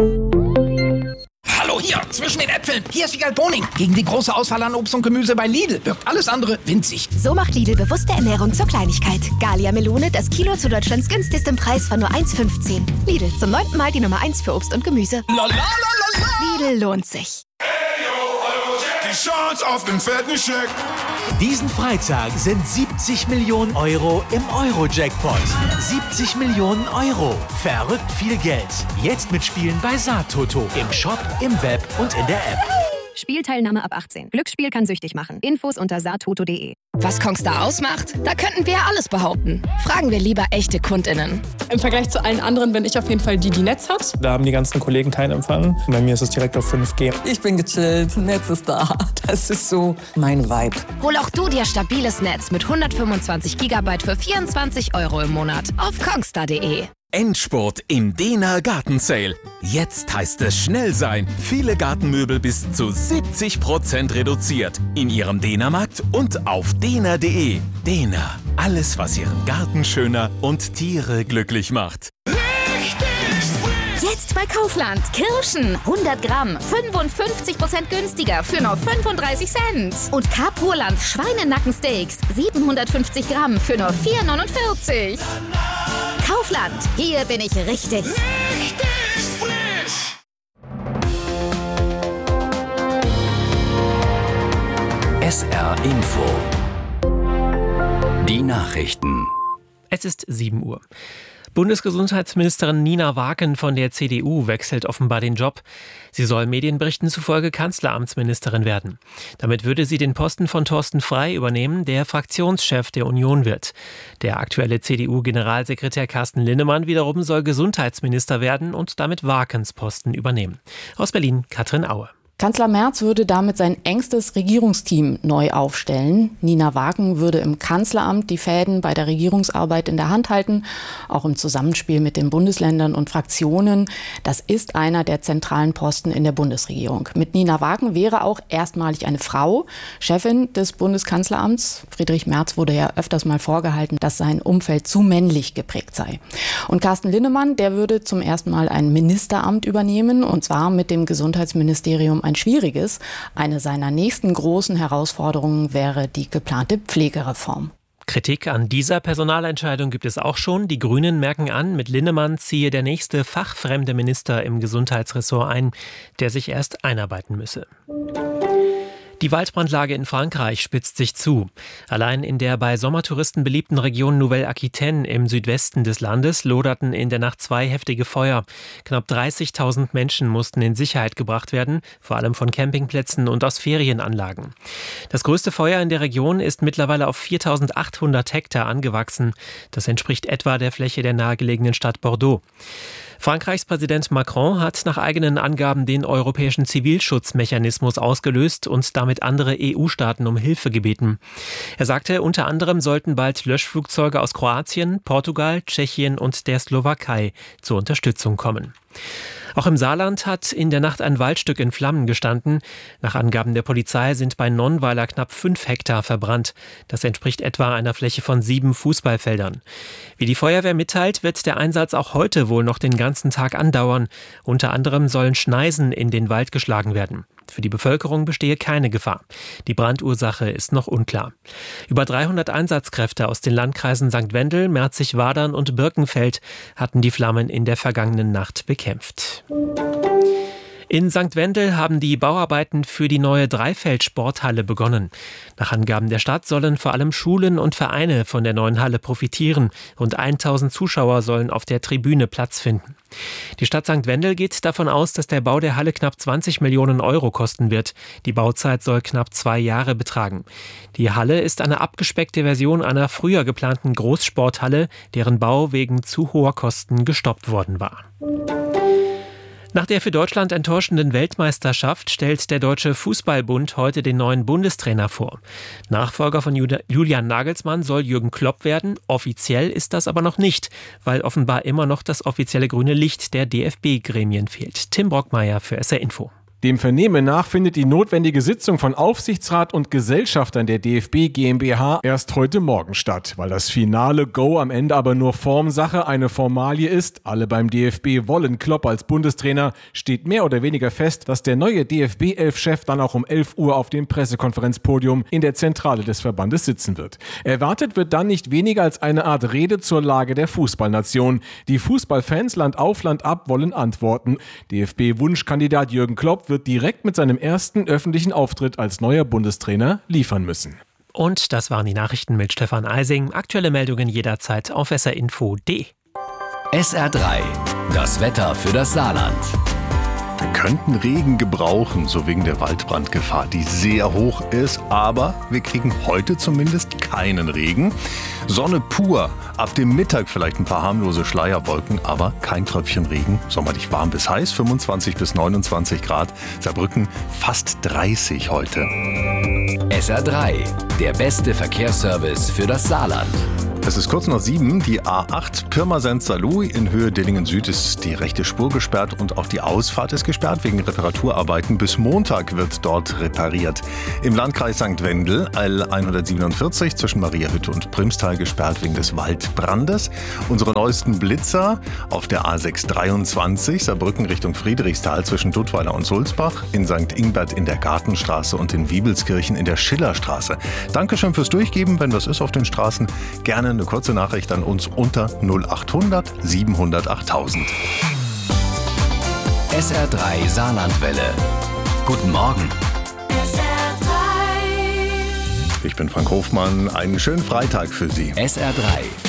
Hallo hier, zwischen den Äpfeln. Hier ist Wiegald Boning. Gegen die große Auswahl an Obst und Gemüse bei Lidl wirkt alles andere winzig. So macht Lidl bewusste Ernährung zur Kleinigkeit. Gallia Melone, das Kilo zu Deutschlands günstigstem Preis von nur 1,15. Lidl, zum 9. Mal die Nummer 1 für Obst und Gemüse. Lidl lohnt sich. Die Chance auf den fetten Scheck. Diesen Freitag sind 70 Millionen Euro im Euro-Jackpot. 70 Millionen Euro. Verrückt viel Geld. Jetzt mitspielen bei Saattoto. Im Shop, im Web und in der App. Spielteilnahme ab 18. Glücksspiel kann süchtig machen. Infos unter saattoto.de. Was Kongstar ausmacht? Da könnten wir ja alles behaupten. Fragen wir lieber echte KundInnen. Im Vergleich zu allen anderen bin ich auf jeden Fall die Netz hat. Da haben die ganzen Kollegen keinen Empfang. Bei mir ist es direkt auf 5G. Ich bin gechillt, Netz ist da. Das ist so mein Vibe. Hol auch du dir stabiles Netz mit 125 GB für 24 € im Monat auf kongstar.de. Endspurt im Dena Garten Sale. Jetzt heißt es schnell sein. Viele Gartenmöbel bis zu 70% reduziert. In Ihrem Dena-Markt und auf dena.de. Dena, alles was Ihren Garten schöner und Tiere glücklich macht. Jetzt bei Kaufland. Kirschen 100 Gramm, 55% günstiger für nur 35 Cent. Und Carpurland Schweinenackensteaks 750 Gramm für nur 4,49. Kaufland, hier bin ich richtig. Richtig frisch. SR Info. Die Nachrichten. Es ist 7 Uhr. Bundesgesundheitsministerin Nina Wagen von der CDU wechselt offenbar den Job. Sie soll Medienberichten zufolge Kanzleramtsministerin werden. Damit würde sie den Posten von Thorsten Frey übernehmen, der Fraktionschef der Union wird. Der aktuelle CDU-Generalsekretär Carsten Linnemann wiederum soll Gesundheitsminister werden und damit Wagens Posten übernehmen. Aus Berlin, Katrin Aue. Kanzler Merz würde damit sein engstes Regierungsteam neu aufstellen. Nina Wagen würde im Kanzleramt die Fäden bei der Regierungsarbeit in der Hand halten, auch im Zusammenspiel mit den Bundesländern und Fraktionen. Das ist einer der zentralen Posten in der Bundesregierung. Mit Nina Wagen wäre auch erstmalig eine Frau Chefin des Bundeskanzleramts. Friedrich Merz wurde ja öfters mal vorgehalten, dass sein Umfeld zu männlich geprägt sei. Und Carsten Linnemann, der würde zum ersten Mal ein Ministeramt übernehmen, und zwar mit dem Gesundheitsministerium ein schwieriges. Eine seiner nächsten großen Herausforderungen wäre die geplante Pflegereform. Kritik an dieser Personalentscheidung gibt es auch schon. Die Grünen merken an, mit Linnemann ziehe der nächste fachfremde Minister im Gesundheitsressort ein, der sich erst einarbeiten müsse. Die Waldbrandlage in Frankreich spitzt sich zu. Allein in der bei Sommertouristen beliebten Region Nouvelle-Aquitaine im Südwesten des Landes loderten in der Nacht 2 heftige Feuer. Knapp 30.000 Menschen mussten in Sicherheit gebracht werden, vor allem von Campingplätzen und aus Ferienanlagen. Das größte Feuer in der Region ist mittlerweile auf 4.800 Hektar angewachsen. Das entspricht etwa der Fläche der nahegelegenen Stadt Bordeaux. Frankreichs Präsident Macron hat nach eigenen Angaben den europäischen Zivilschutzmechanismus ausgelöst und damit andere EU-Staaten um Hilfe gebeten. Er sagte, unter anderem sollten bald Löschflugzeuge aus Kroatien, Portugal, Tschechien und der Slowakei zur Unterstützung kommen. Auch im Saarland hat in der Nacht ein Waldstück in Flammen gestanden. Nach Angaben der Polizei sind bei Nonnweiler knapp 5 Hektar verbrannt. Das entspricht etwa einer Fläche von 7 Fußballfeldern. Wie die Feuerwehr mitteilt, wird der Einsatz auch heute wohl noch den ganzen Tag andauern. Unter anderem sollen Schneisen in den Wald geschlagen werden. Für die Bevölkerung bestehe keine Gefahr. Die Brandursache ist noch unklar. Über 300 Einsatzkräfte aus den Landkreisen St. Wendel, Merzig-Wadern und Birkenfeld hatten die Flammen in der vergangenen Nacht bekämpft. In St. Wendel haben die Bauarbeiten für die neue Dreifeld-Sporthalle begonnen. Nach Angaben der Stadt sollen vor allem Schulen und Vereine von der neuen Halle profitieren. Rund 1000 Zuschauer sollen auf der Tribüne Platz finden. Die Stadt St. Wendel geht davon aus, dass der Bau der Halle knapp 20 Millionen Euro kosten wird. Die Bauzeit soll knapp 2 Jahre betragen. Die Halle ist eine abgespeckte Version einer früher geplanten Großsporthalle, deren Bau wegen zu hoher Kosten gestoppt worden war. Nach der für Deutschland enttäuschenden Weltmeisterschaft stellt der Deutsche Fußballbund heute den neuen Bundestrainer vor. Nachfolger von Julian Nagelsmann soll Jürgen Klopp werden. Offiziell ist das aber noch nicht, weil offenbar immer noch das offizielle grüne Licht der DFB-Gremien fehlt. Tim Brockmeier für SR Info. Dem Vernehmen nach findet die notwendige Sitzung von Aufsichtsrat und Gesellschaftern der DFB GmbH erst heute Morgen statt. Weil das finale Go am Ende aber nur Formsache, eine Formalie ist, alle beim DFB wollen Klopp als Bundestrainer, steht mehr oder weniger fest, dass der neue DFB-11-Chef dann auch um 11 Uhr auf dem Pressekonferenzpodium in der Zentrale des Verbandes sitzen wird. Erwartet wird dann nicht weniger als eine Art Rede zur Lage der Fußballnation. Die Fußballfans Land auf, Land ab wollen Antworten. DFB-Wunschkandidat Jürgen Klopp wird direkt mit seinem ersten öffentlichen Auftritt als neuer Bundestrainer liefern müssen. Und das waren die Nachrichten mit Stefan Eising. Aktuelle Meldungen jederzeit auf srinfo.de. SR3, das Wetter für das Saarland. Wir könnten Regen gebrauchen, so wegen der Waldbrandgefahr, die sehr hoch ist. Aber wir kriegen heute zumindest keinen Regen. Sonne pur. Ab dem Mittag vielleicht ein paar harmlose Schleierwolken, aber kein Tröpfchen Regen. Sommerlich warm bis heiß, 25 bis 29 Grad. Saarbrücken fast 30 heute. SR3, der beste Verkehrsservice für das Saarland. Es ist kurz nach 7, die A8 Pirmasens-Saarlouis in Höhe Dillingen Süd ist die rechte Spur gesperrt und auch die Ausfahrt ist gesperrt wegen Reparaturarbeiten. Bis Montag wird dort repariert. Im Landkreis St. Wendel L147 zwischen Mariahütte und Primstal gesperrt wegen des Waldbrandes. Unsere neuesten Blitzer auf der A623 Saarbrücken Richtung Friedrichsthal zwischen Duttweiler und Sulzbach, in St. Ingbert in der Gartenstraße und in Wiebelskirchen in der Schillerstraße. Dankeschön fürs Durchgeben, wenn was ist auf den Straßen. Gerne eine kurze Nachricht an uns unter 0800 700 8000. SR3 Saarlandwelle. Guten Morgen. Ich bin Frank Hofmann. Einen schönen Freitag für Sie. SR3